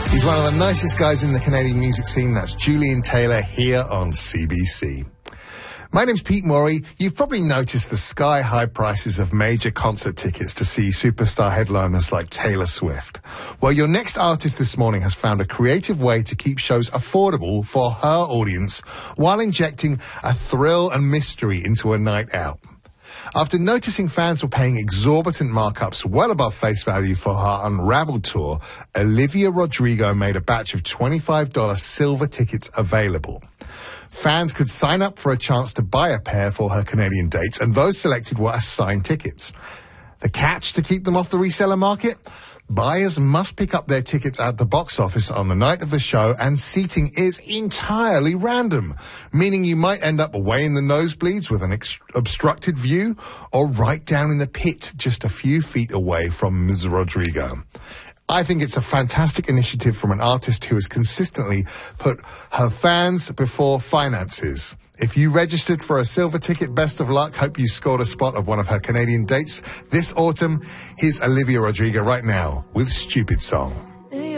He's one of the nicest guys in the Canadian music scene. That's Julian Taylor here on CBC. My name's Pete Morey. You've probably noticed the sky-high prices of major concert tickets to see superstar headliners like Taylor Swift. Well, your next artist this morning has found a creative way to keep shows affordable for her audience while injecting a thrill and mystery into a night out. After noticing fans were paying exorbitant markups well above face value for her Unraveled tour, Olivia Rodrigo made a batch of $25 silver tickets available. Fans could sign up for a chance to buy a pair for her Canadian dates, and those selected were assigned tickets. The catch to keep them off the reseller market? Buyers must pick up their tickets at the box office on the night of the show, and seating is entirely random, meaning you might end up away in the nosebleeds with an obstructed view, or right down in the pit just a few feet away from Ms. Rodrigo. I think it's a fantastic initiative from an artist who has consistently put her fans before finances. If you registered for a silver ticket, best of luck. Hope you scored a spot of one of her Canadian dates this autumn. Here's Olivia Rodrigo right now with Stupid Song.